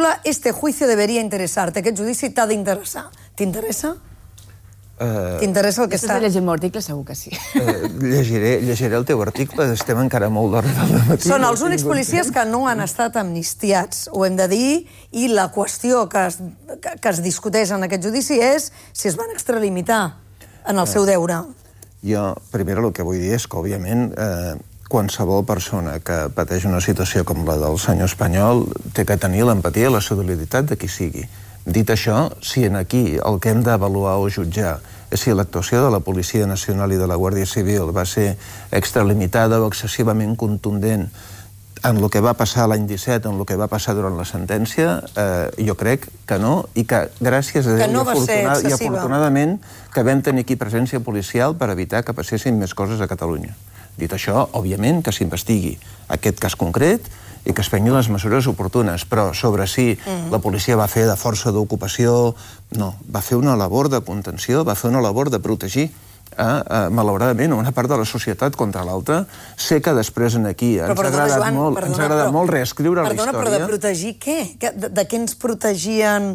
titula Este juicio debería interesarte. Aquest judici t'ha d'interessar. T'interessa? T'interessa el que està... Després de llegir el meu article, segur que sí. Llegiré el teu article, estem encara molt d'hora del matí. Són els únics policies que no han estat amnistiats, ho hem de dir, i la qüestió que es discuteix en aquest judici és si es van extralimitar en el seu deure. Jo, primer, el que vull dir és que, òbviament, qualsevol persona que pateix una situació com la del senyor espanyol té que tenir l'empatia i la solidaritat de qui sigui. Dit això, si aquí el que hem d'avaluar o jutjar és si l'actuació de la Policia Nacional i de la Guàrdia Civil va ser extralimitada o excessivament contundent en el que va passar l'any 17, en el que va passar durant la sentència, jo crec que no, i que gràcies a Déu i afortunadament que vam tenir aquí presència policial per evitar que passessin més coses a Catalunya. Dit això, òbviament, que s'investigui aquest cas concret i que es prenguin les mesures oportunes, però sobre si la policia va fer de força d'ocupació, no, va fer una labor de contenció, va fer una labor de protegir, malauradament, una part de la societat contra l'altra. Sé que després aquí ens ha agradat molt reescriure la història. Perdona, però de protegir què? De què ens protegien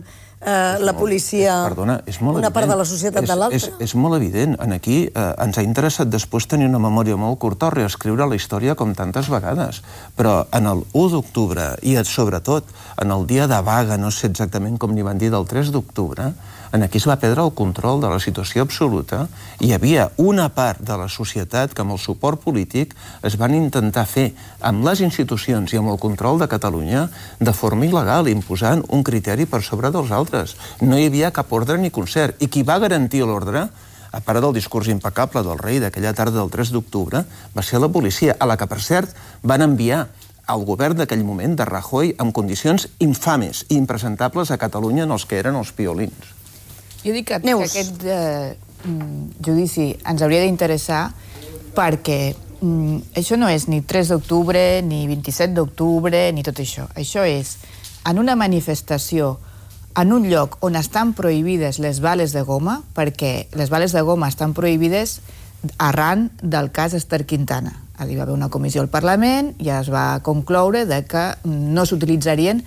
la policia una part de la societat de l'altra? És molt evident. Aquí ens ha interessat després tenir una memòria molt curta o reescriure la història com tantes vegades. Però en el 1 d'octubre i sobretot en el dia de vaga, no sé exactament com n'hi van dir, del 3 d'octubre, aquí es va perdre el control de la situació absoluta i hi havia una part de la societat que amb el suport polític es van intentar fer amb les institucions i amb el control de Catalunya de forma il·legal, imposant un criteri per sobre dels altres. No hi havia cap ordre ni concert. I qui va garantir l'ordre, a part del discurs impecable del rei d'aquella tarda del 3 d'octubre, va ser la policia, a la que, per cert, van enviar al govern d'aquell moment de Rajoy amb condicions infames i impresentables a Catalunya en els que eren els piolins. Jo dic que aquest judici ens hauria d'interessar perquè això no és ni 3 d'octubre, ni 27 d'octubre, ni tot això. Això és en una manifestació, en un lloc on estan prohibides les bales de goma, perquè les bales de goma estan prohibides arran del cas Ester Quintana. Hi va haver una comissió al Parlament i es va concloure que no s'utilitzarien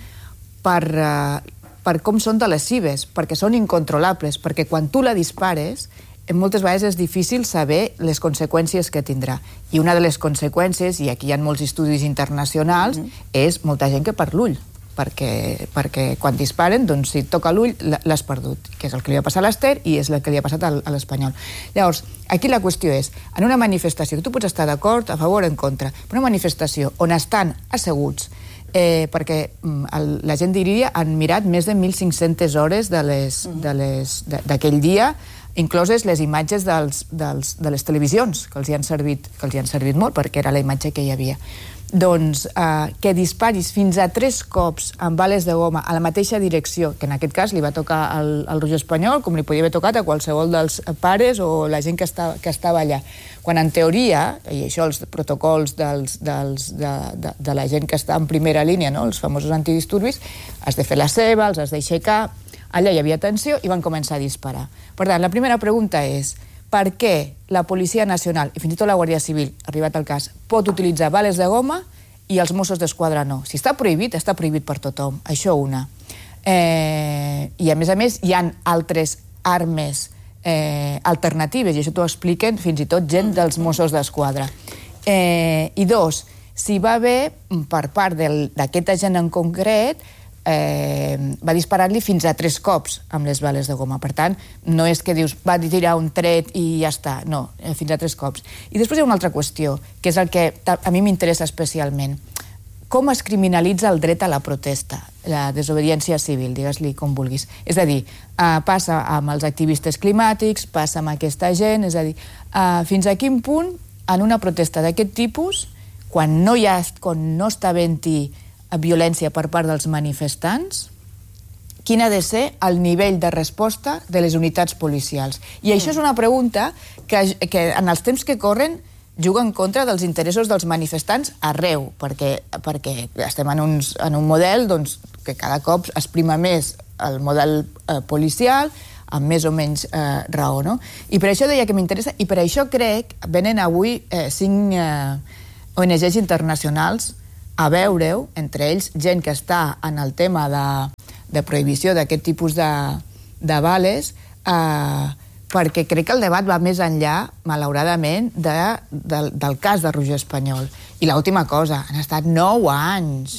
per com són de lesives, perquè són incontrolables, perquè quan tu la dispares, moltes vegades és difícil saber les conseqüències que tindrà. I una de les conseqüències, i aquí hi ha molts estudis internacionals, és molta gent que perd l'ull, perquè quan disparen, doncs si et toca l'ull, l'has perdut, que és el que li va passar a l'Ester i és el que li ha passat a l'Espanyol. Llavors, aquí la qüestió és, en una manifestació, tu pots estar d'acord, a favor o en contra, però una manifestació on estan asseguts, perquè la gent diria han mirat més de 1.500 hores d'aquell dia, incloses les imatges de les televisions, que els hi han servit molt, perquè era la imatge que hi havia. Doncs que disparis fins a 3 cops amb bales de goma a la mateixa direcció, que en aquest cas li va tocar al Roger Espanyol, com li podia haver tocat a qualsevol dels pares o la gent que estava allà. Quan en teoria, i això els protocols de la gent que està en primera línia, els famosos antidisturbis, has de fer la seva, els has d'aixecar, allà hi havia tensió i van començar a disparar. Per tant, la primera pregunta és per què la Policia Nacional i fins i tot la Guàrdia Civil, arribat al cas, pot utilitzar bales de goma i els Mossos d'Esquadra no? Si està prohibit per tothom. Això una. I a més, hi ha altres armes alternatives, i això t'ho expliquen fins i tot gent dels Mossos d'Esquadra. I 2, si va haver, per part d'aquest agent en concret, va disparar-li fins a 3 cops amb les bales de goma. Per tant, no és que dius va tirar un tret i ja està. No, fins a 3 cops. I després hi ha una altra qüestió, que és el que a mi m'interessa especialment. Com es criminalitza el dret a la protesta, la desobediència civil, digues-li com vulguis. És a dir, passa amb els activistes climàtics, passa amb aquesta gent, és a dir, fins a quin punt en una protesta d'aquest tipus, quan no està havent-hi violència per part dels manifestants, quin ha de ser el nivell de resposta de les unitats policials. I això és una pregunta que en els temps que corren juga en contra dels interessos dels manifestants arreu, perquè estem en un model que cada cop es prima més el model policial, amb més o menys raó, no? I per això deia que m'interessa, i per això crec, venen avui 5 ONGs internacionals a veure-ho, entre ells gent que està en el tema de prohibició d'aquest tipus de bales, perquè crec que el debat va més enllà, malauradament, del cas de Roger Espanyol. I l'última cosa, han estat 9 anys,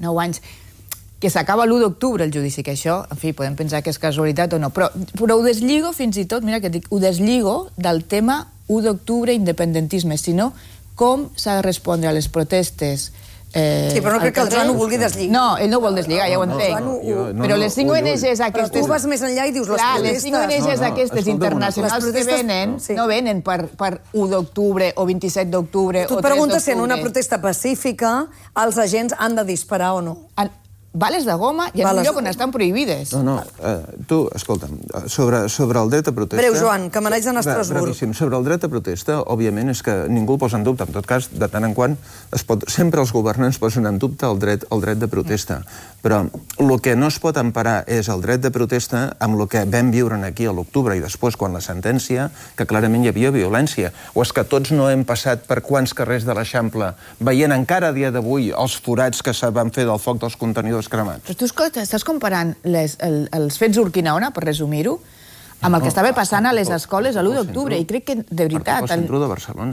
que s'acaba l'1 d'octubre el judici, que això, en fi, podem pensar que és casualitat o no, però ho deslligo fins i tot, mira que dic, ho deslligo del tema 1 d'octubre independentisme, sinó com s'ha de respondre a les protestes. Sí, però no crec que el Joan ho vulgui deslligar. No, ell no ho vol deslligar, ja ho entenc. Però les 5 ONGs aquestes... Però tu vas més enllà i dius les protestes. Les 5 ONGs aquestes internacionals que venen, no venen per 1 d'octubre o 27 d'octubre o 3 d'octubre. Tu et preguntes si en una protesta pacífica els agents han de disparar o no. Bales de goma i en un lloc on estan prohibides. No, tu, escolta'm, sobre el dret a protesta... Breu, Joan, que me n'haig d'anar a Estrasburg. Sobre el dret a protesta, òbviament, és que ningú el posa en dubte. En tot cas, de tant en quant, sempre els governants posen en dubte el dret de protesta. Però el que no es pot emparar és el dret de protesta amb el que vam viure aquí a l'octubre i després, quan la sentència, que clarament hi havia violència. O és que tots no hem passat per quants carrers de l'Eixample veient encara a dia d'avui els forats que se van fer del foc dels contenidors cremats. Però tu estàs comparant els fets d'Urquinaona, per resumir-ho, amb el que estava passant a les escoles l'1 d'octubre, i crec que, de veritat... Al centre de Barcelona.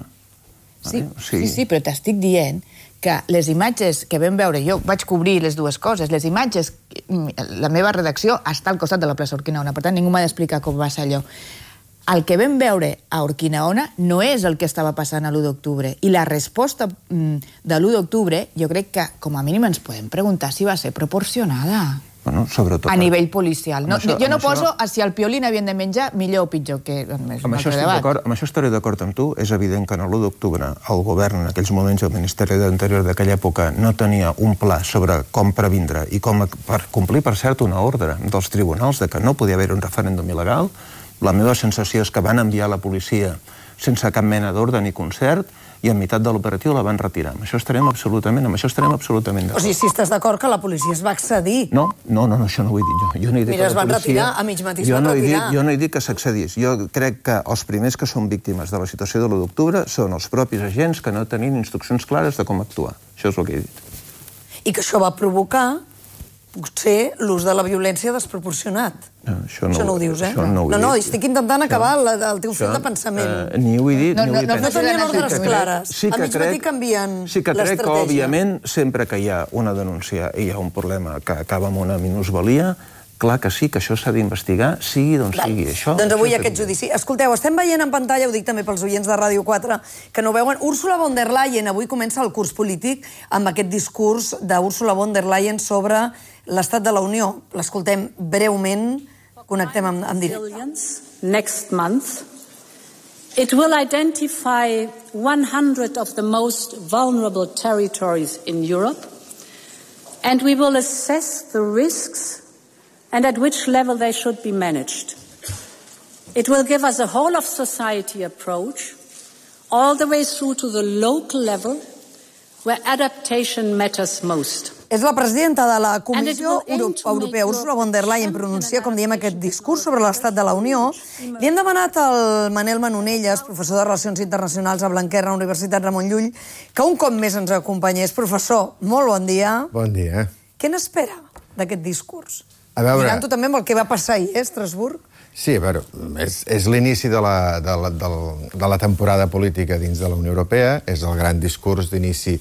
Sí, però t'estic dient que les imatges que vam veure, jo vaig cobrir les dues coses, les imatges, la meva redacció està al costat de la plaça Urquinaona, per tant ningú m'ha d'explicar com va ser allò. El que vam veure a Urquinaona no és el que estava passant a l'1 d'octubre, i la resposta de l'1 d'octubre jo crec que com a mínim ens podem preguntar si va ser proporcionada. Bueno, sobretot... A nivell policial. Jo no poso si el piolín havien de menjar millor o pitjor, que és un altre debat. Amb això estaré d'acord amb tu. És evident que l'1 d'octubre el govern, en aquells moments, el Ministeri de l'Interior d'aquella època, no tenia un pla sobre com previndre i com per complir, per cert, una ordre dels tribunals de que no podia haver un referèndum il·legal. La meva sensació és que van enviar la policia sense cap mena d'ordre ni concert i en meitat de l'operatiu la van retirar. Amb això estarem absolutament d'acord. O sigui, si estàs d'acord que la policia es va accedir. No, això no ho he dit jo. Mira, es van retirar, a mig matí es van retirar. Jo no he dit que s'accedís. Jo crec que els primers que són víctimes de la situació de l'1 d'octubre són els propis agents que no tenien instruccions clares de com actuar. Això és el que he dit. I que això va provocar potser l'ús de la violència desproporcionat. Això no ho dius, eh? No, estic intentant acabar el teu fil de pensament. Ni ho he dit, ni ho he pensat. No tenien ordres clares. A mig matí canvien l'estratègia. Sí que crec que, òbviament, sempre que hi ha una denúncia i hi ha un problema que acaba amb una minusvalia, clar que sí, que això s'ha d'investigar, sigui d'on sigui. Doncs avui aquest judici. Escolteu, estem veient en pantalla, ho dic també pels oients de Ràdio 4, que no veuen, Ursula von der Leyen avui comença el curs polític amb aquest discurs d'Ursula von der Leyen sobre l'estat de la Unió. L'escoltem breument, connectem en directe. Next month, it will identify 100 of the most vulnerable territories in Europe, and we will assess the risks and at which level they should be managed. It will give us a whole of society approach, all the way through to the local level, where adaptation matters most. És la presidenta de la Comissió Europea, Ursula von der Leyen, pronuncia, com diem, aquest discurs sobre l'estat de la Unió. Li hem demanat al Manel Manonelles, professor de Relacions Internacionals a Blanquerna, Universitat Ramon Llull, que un cop més ens acompanyés. Professor, molt bon dia. Bon dia. Què n'espera d'aquest discurs? A veure... Mirant-ho també amb el que va passar ahir, a Estrasburg. Sí, a veure, és l'inici de la temporada política dins de la Unió Europea, és el gran discurs d'inici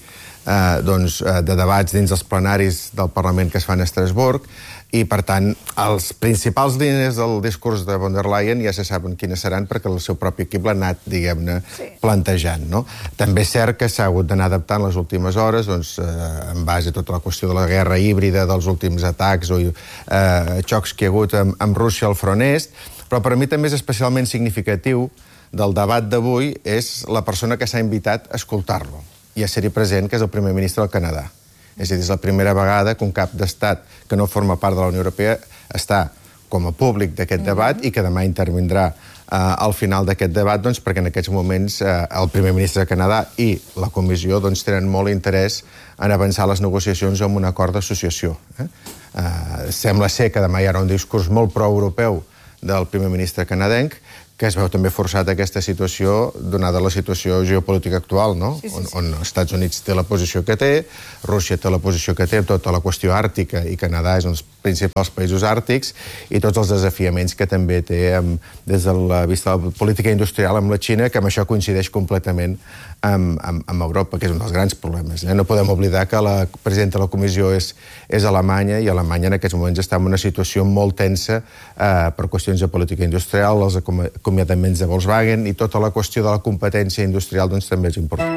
de debats dins els plenaris del Parlament que es fan a Estrasburg, i, per tant, els principals línies del discurs de von der Leyen ja se saben quines seran perquè el seu propi equip l'ha anat, diguem-ne, plantejant, no? També és cert que s'ha hagut d'anar adaptant les últimes hores, doncs, en base a tota la qüestió de la guerra híbrida, dels últims atacs o xocs que hi ha hagut amb Rússia al front est, però per a mi també és especialment significatiu del debat d'avui és la persona que s'ha invitat a escoltar-lo i a ser-hi present, que és el primer ministre del Canadà. És a dir, és la primera vegada que un cap d'estat que no forma part de la Unió Europea està com a públic d'aquest debat i que demà intervindrà al final d'aquest debat, doncs, perquè en aquests moments el primer ministre de Canadà i la Comissió doncs, tenen molt interès en avançar les negociacions amb un acord d'associació. Sembla ser que demà hi haurà un discurs molt pro-europeu del primer ministre canadenc, que es veu també forçat aquesta situació, donada la situació geopolítica actual, no? On els Estats Units té la posició que té, Rússia té la posició que té, tota la qüestió àrtica, i Canadà és un dels principals països àrtics i tots els desafiaments que també té des de la vista de la política industrial amb la Xina, que amb això coincideix completament amb Europa, que és un dels grans problemes. No podem oblidar que la presidenta de la Comissió és Alemanya, i Alemanya en aquests moments està en una situació molt tensa per qüestions de política industrial, els acomiadaments de Volkswagen, i tota la qüestió de la competència industrial doncs, també és important.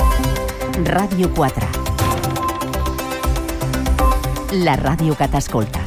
Ràdio 4. La ràdio que t'escolta.